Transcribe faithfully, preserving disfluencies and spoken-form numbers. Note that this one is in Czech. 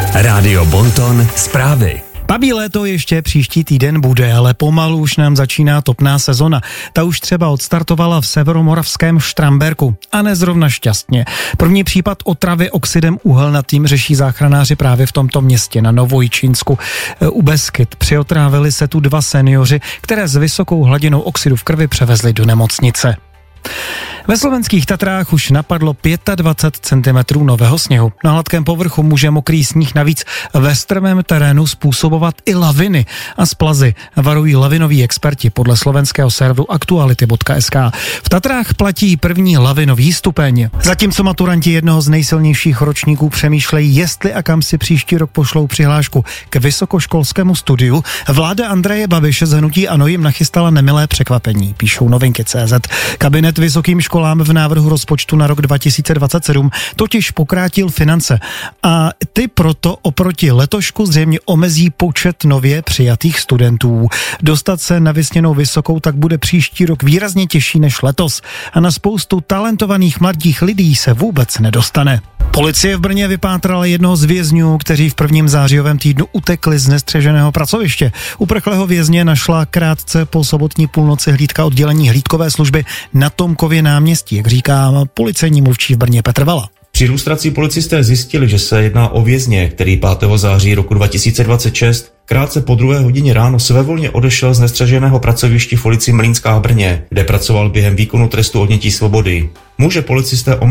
Rádio Bonton zprávy. Babí léto ještě příští týden bude, ale pomalu už nám začíná topná sezona. Ta už třeba odstartovala v severomoravském Štramberku a nezrovna šťastně. První případ otravy oxidem uhelnatým řeší záchranáři právě v tomto městě na Novojčínsku. U Beskyt přiotrávili se tu dva seniori, které s vysokou hladinou oxidu v krvi převezli do nemocnice. Ve slovenských Tatrách už napadlo dvacet pět centimetrů nového sněhu. Na hladkém povrchu může mokrý sníh navíc ve strmém terénu způsobovat i laviny a splazy, varují lavinoví experti podle slovenského serveru aktuality tečka es ká. V Tatrách platí první lavinový stupeň. Zatímco maturanti jednoho z nejsilnějších ročníků přemýšlejí, jestli a kam si příští rok pošlou přihlášku k vysokoškolskému studiu, vláda Andreje Babiše z hnutí ANO jim nachystala nemilé překvapení, píšou novinky tečka cé zet. Kabinet vysokým školám v návrhu rozpočtu na rok dva tisíce dvacet sedm totiž pokrátil finance a ty proto oproti letošku zřejmě omezí počet nově přijatých studentů. Dostat se na vysněnou vysokou tak bude příští rok výrazně těžší než letos a na spoustu talentovaných mladých lidí se vůbec nedostane. Policie v Brně vypátrala jednoho z vězňů, kteří v prvním zářijovém týdnu utekli z nestřeženého pracoviště. Uprchlého vězně našla krátce po sobotní půlnoci hlídka oddělení hlídkové služby na Tomkově náměstí, jak říká policejní mluvčí v Brně Petr Vala. Při lustraci policisté zjistili, že se jedná o vězně, který pátého září roku dva tisíce dvacet šest krátce po druhé hodině ráno svévolně odešel z nestřeženého pracoviště v ulici Mlýnská v Brně, kde pracoval během výkonu trestu odnětí svobody. Muže policisté